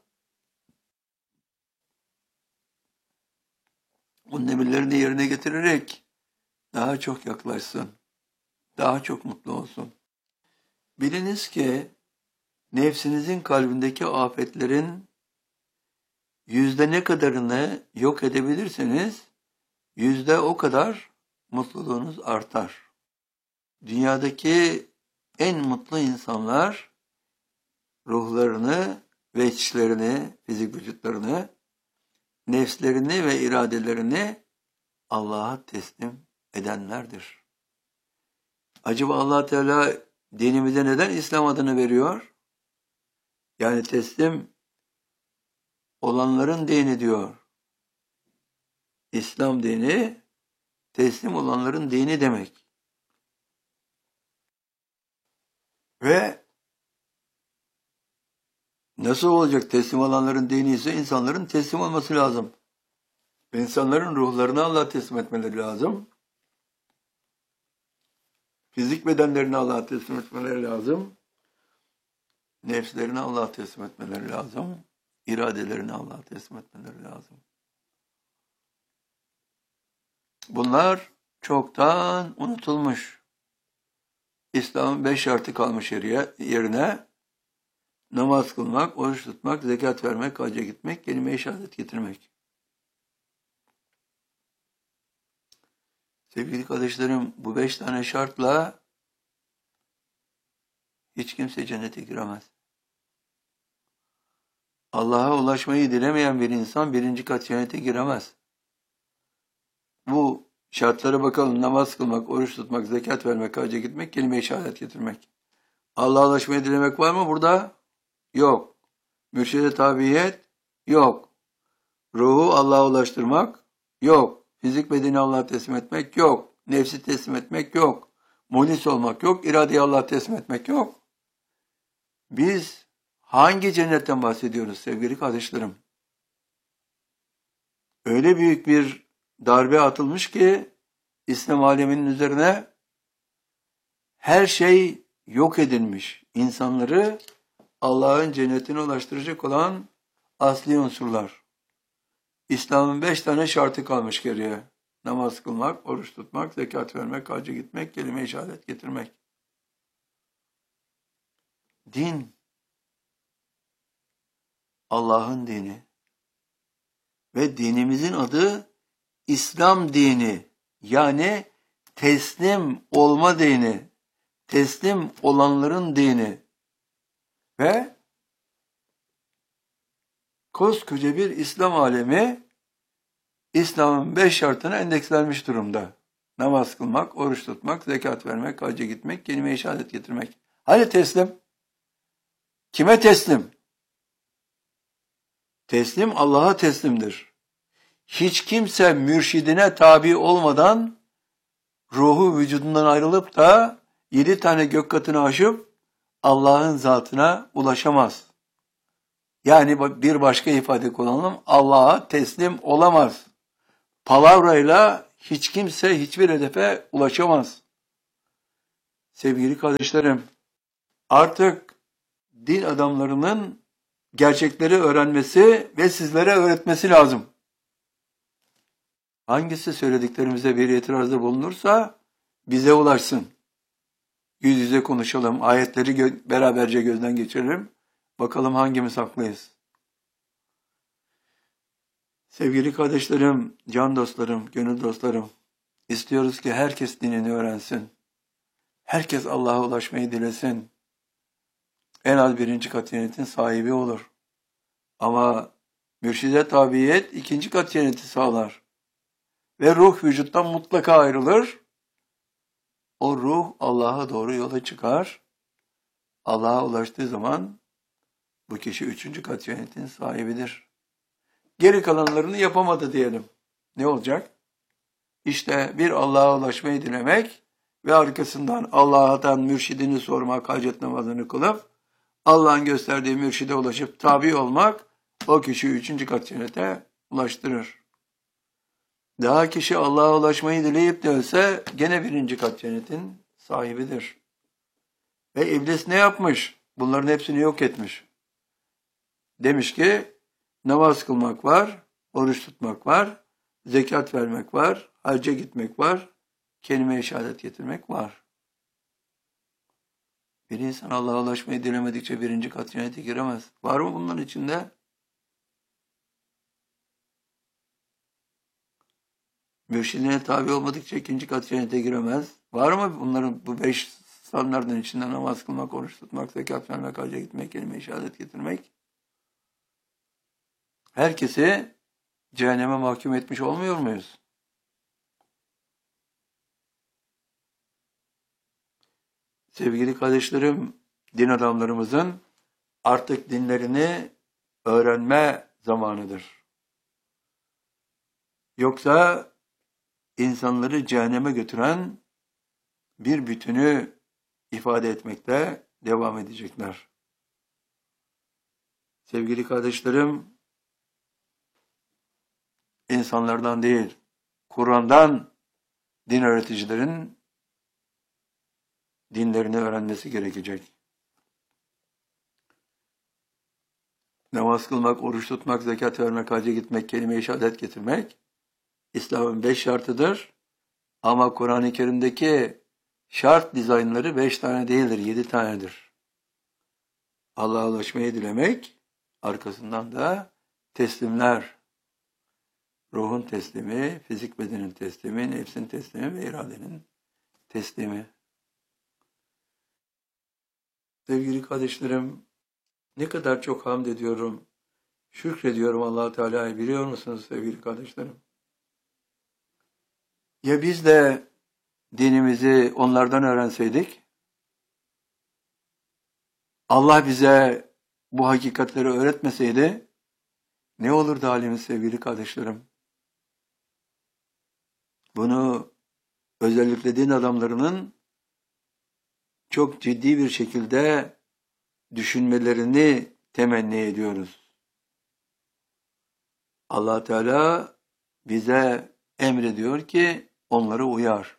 onun emirlerini yerine getirerek daha çok yaklaşsın. Daha çok mutlu olsun. Biliniz ki nefsinizin kalbindeki afetlerin yüzde ne kadarını yok edebilirseniz yüzde o kadar mutluluğunuz artar. Dünyadaki en mutlu insanlar ruhlarını ve içlerini, fizik vücutlarını, nefslerini ve iradelerini Allah'a teslim edenlerdir. Acaba Allah Teala dinimize neden İslam adını veriyor? Yani teslim olanların dini diyor. İslam dini teslim olanların dini demek. Ve nasıl olacak teslim olanların dini ise insanların teslim olması lazım. İnsanların ruhlarını Allah'a teslim etmeleri lazım. Fizik bedenlerini Allah'a teslim etmeleri lazım. Nefslerini Allah'a teslim etmeleri lazım. İradelerini Allah'a teslim etmeleri lazım. Bunlar çoktan unutulmuş. İslam'ın beş şartı kalmış yerine namaz kılmak, oruç tutmak, zekat vermek, hacca gitmek, kelime-i şehadet getirmek. Sevgili kardeşlerim, bu beş tane şartla hiç kimse cennete giremez. Allah'a ulaşmayı dilemeyen bir insan birinci kat cennete giremez. Bu şartlara bakalım: namaz kılmak, oruç tutmak, zekat vermek, hacca gitmek, kelime-i şehadet getirmek. Allah'a ulaşmayı dilemek var mı burada? Yok. Mürşide tabiyet? Yok. Ruhu Allah'a ulaştırmak? Yok. Fizik bedeni Allah'a teslim etmek? Yok. Nefsi teslim etmek? Yok. Muhlis olmak yok. İradeyi Allah'a teslim etmek yok. Biz hangi cennetten bahsediyoruz sevgili kardeşlerim? Öyle büyük bir darbe atılmış ki İslam aleminin üzerine her şey yok edilmiş. İnsanları Allah'ın cennetine ulaştıracak olan asli unsurlar. İslam'ın beş tane şartı kalmış geriye. Namaz kılmak, oruç tutmak, zekat vermek, hacca gitmek, kelime-i şehadet getirmek. Din, Allah'ın dini ve dinimizin adı İslam dini, yani teslim olma dini, teslim olanların dini ve koskoca bir İslam alemi İslam'ın beş şartına endekslenmiş durumda. Namaz kılmak, oruç tutmak, zekat vermek, hacca gitmek, kelime-i şehadet getirmek. Hani teslim? Kime teslim? Teslim Allah'a teslimdir. Hiç kimse mürşidine tabi olmadan ruhu vücudundan ayrılıp da yedi tane gök katını aşıp Allah'ın zatına ulaşamaz. Yani bir başka ifade kullanalım, Allah'a teslim olamaz. Palavrayla hiç kimse hiçbir hedefe ulaşamaz. Sevgili kardeşlerim, artık din adamlarının gerçekleri öğrenmesi ve sizlere öğretmesi lazım. Hangisi söylediklerimize bir itirazda bulunursa bize ulaşsın. Yüz yüze konuşalım, ayetleri gö- beraberce gözden geçirelim. Bakalım hangimiz haklıyız. Sevgili kardeşlerim, can dostlarım, gönül dostlarım, istiyoruz ki herkes dinini öğrensin. Herkes Allah'a ulaşmayı dilesin. En az birinci kat cennetin sahibi olur. Ama mürşide tabiyet ikinci kat cenneti sağlar. Ve ruh vücuttan mutlaka ayrılır. O ruh Allah'a doğru yola çıkar. Allah'a ulaştığı zaman bu kişi üçüncü kat cennetin sahibidir. Geri kalanlarını yapamadı diyelim. Ne olacak? İşte bir Allah'a ulaşmayı dilemek ve arkasından Allah'tan mürşidini sormak, hacet namazını kılıp Allah'ın gösterdiği mürşide ulaşıp tabi olmak o kişiyi üçüncü kat cennete ulaştırır. Daha kişi Allah'a ulaşmayı dileyip de ölse gene birinci kat cennetin sahibidir. Ve iblis ne yapmış? Bunların hepsini yok etmiş. Demiş ki namaz kılmak var, oruç tutmak var, zekat vermek var, hacca gitmek var, kelime-i şehadet getirmek var. Bir insan Allah'a ulaşmayı dilemedikçe birinci kat cennete giremez. Var mı bunların içinde? Mürşidine tabi olmadıkça ikinci kat cennete giremez. Var mı bunların bu beş standartın içinde namaz kılmak, oruç tutmak, zekat vermek, hacca gitmek, kelime-i şehadet getirmek? Herkesi cehenneme mahkum etmiş olmuyor muyuz? Sevgili kardeşlerim, din adamlarımızın artık dinlerini öğrenme zamanıdır. Yoksa insanları cehenneme götüren bir bütünü ifade etmekte devam edecekler. Sevgili kardeşlerim, insanlardan değil, Kur'an'dan din öğreticilerin dinlerini öğrenmesi gerekecek. Namaz kılmak, oruç tutmak, zekat vermek, hacca gitmek, kelime-i şehadet getirmek İslam'ın beş şartıdır. Ama Kur'an-ı Kerim'deki şart dizaynları beş tane değildir, yedi tanedir. Allah'a ulaşmayı dilemek, arkasından da teslimler. Ruhun teslimi, fizik bedenin teslimi, nefsin teslimi ve iradenin teslimi. Sevgili kardeşlerim, ne kadar çok hamd ediyorum, şükrediyorum Allah-u Teala'yı, biliyor musunuz sevgili kardeşlerim? Ya biz de dinimizi onlardan öğrenseydik, Allah bize bu hakikatleri öğretmeseydi, ne olurdu halimiz sevgili kardeşlerim? Bunu özellikle din adamlarının çok ciddi bir şekilde düşünmelerini temenni ediyoruz. Allah Teala bize emrediyor ki onları uyar.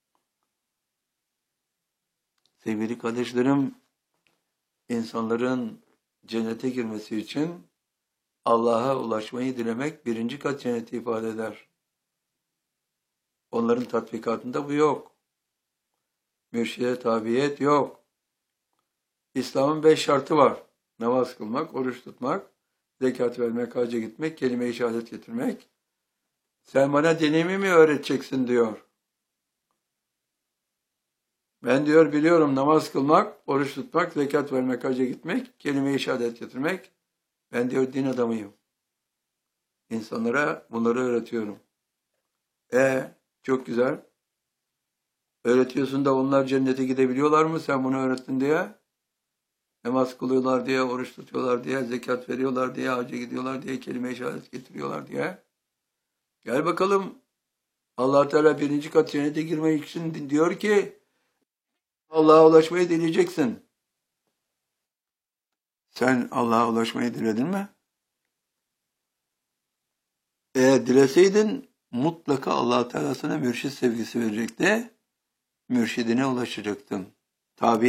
Sevgili kardeşlerim, insanların cennete girmesi için Allah'a ulaşmayı dilemek birinci kat cenneti ifade eder. Onların tatbikatında bu yok. Mürşide tabiyet yok. İslam'ın beş şartı var. Namaz kılmak, oruç tutmak, zekat vermek, hacca gitmek, kelime-i şehadet getirmek. Sen bana dinimi mi öğreteceksin diyor. Ben diyor biliyorum namaz kılmak, oruç tutmak, zekat vermek, hacca gitmek, kelime-i şehadet getirmek. Ben diyor din adamıyım. İnsanlara bunları öğretiyorum. E çok güzel. Öğretiyorsun da onlar cennete gidebiliyorlar mı sen bunu öğrettin diye? Namaz kılıyorlar diye, oruç tutuyorlar diye, zekat veriyorlar diye, hacca gidiyorlar diye, kelime-i şehadet getiriyorlar diye. Gel bakalım. Allah Teala birinci kat cennete girmek için diyor ki Allah'a ulaşmayı dileyeceksin. Sen Allah'a ulaşmayı diledin mi? Eğer dileseydin mutlaka Allah Teala sana mürşid sevgisi verecekti. Mürşidine ulaşacaktın. Tabi